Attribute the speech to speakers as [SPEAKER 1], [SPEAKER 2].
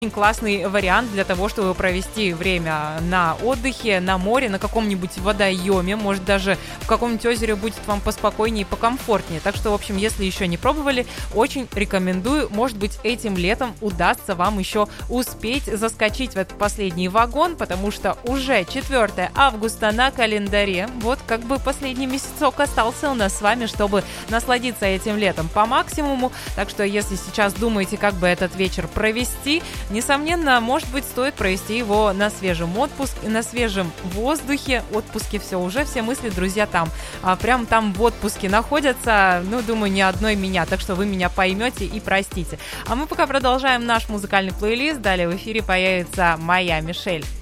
[SPEAKER 1] классный вариант для того, чтобы провести время на отдыхе, на море, на каком-нибудь водоеме, может даже в каком-нибудь озере будет вам поспокойнее и покомфортнее. Так что, в общем, если еще не пробовали, очень рекомендую. Может быть, этим летом удастся вам еще успеть заскочить в этот последний вагон, потому что уже 4 августа на календаре. Вот как бы последний месяцок остался у нас с вами, чтобы насладиться этим летом по максимуму. Так что, если сейчас думаете, как бы этот вечер провести, несомненно, может быть, стоит провести его на свежем отпуске, на свежем воздухе. Отпуске все мысли, друзья, там. Прям там в отпуске находятся, думаю, ни одной меня. Так что вы меня поймете и простите. А мы пока продолжаем наш музыкальный плейлист. Далее в эфире появится моя Мишель.